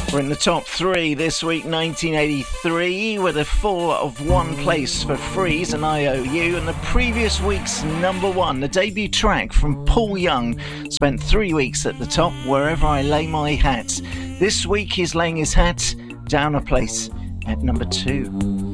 We're in the top three this week, 1983, with a 4 of 1 place for Freeze and IOU, and the previous week's number one, the debut track from Paul Young, spent 3 weeks at the top, Wherever I Lay My Hat. This week he's laying his hat down a place at number 2.